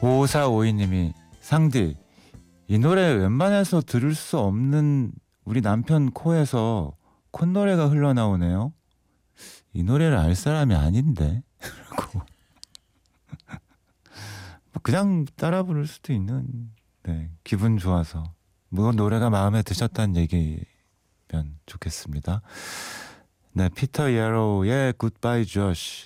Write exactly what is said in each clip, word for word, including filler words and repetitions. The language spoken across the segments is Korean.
오사오이 님이 상디, 이 노래 웬만해서 들을 수 없는 우리 남편 코에서 콧노래가 흘러나오네요. 이 노래를 알 사람이 아닌데 라고 그냥 따라 부를 수도 있는, 네, 기분 좋아서 뭐 노래가 마음에 드셨다는 얘기면 좋겠습니다. 네, 피터 예로의 굿바이 조시.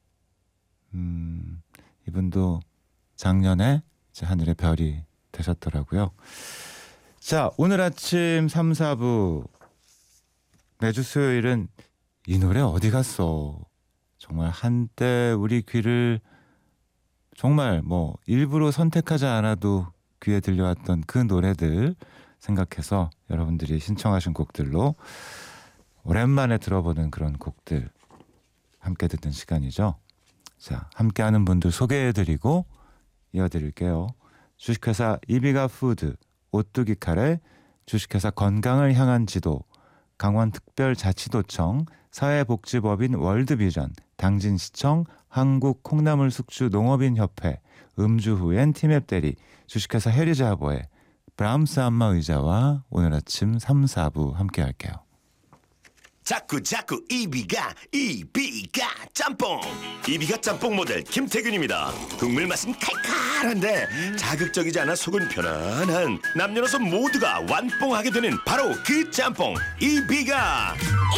음, 이분도 작년에 이제 하늘의 별이 되셨더라고요. 자, 오늘 아침 삼, 사부 매주 수요일은 이 노래 어디 갔어? 정말 한때 우리 귀를 정말 뭐 일부러 선택하지 않아도 귀에 들려왔던 그 노래들 생각해서 여러분들이 신청하신 곡들로 오랜만에 들어보는 그런 곡들 함께 듣는 시간이죠. 자, 함께하는 분들 소개해드리고 이어드릴게요. 주식회사 이비가 푸드, 오뚜기 카레, 주식회사 건강을 향한 지도, 강원특별자치도청, 사회복지법인 월드비전, 당진시청, 한국콩나물숙주 농업인협회, 음주후엔 티맵대리, 주식회사 해리자보에, 브람스 안마의자와 오늘 아침 삼, 사부 함께 할게요. 자꾸 자꾸 이비가 이비가 짬뽕, 이비가 짬뽕 모델 김태균입니다. 국물 맛은 칼칼한데 자극적이지 않아 속은 편안한, 남녀노소 모두가 완뽕하게 되는 바로 그 짬뽕 이비가.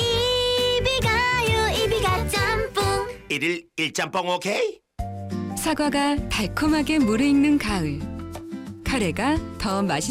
이비가요 이비가 짬뽕. 일일 일 짬뽕 오케이. 사과가 달콤하게 무르익는 가을, 카레가 더 맛있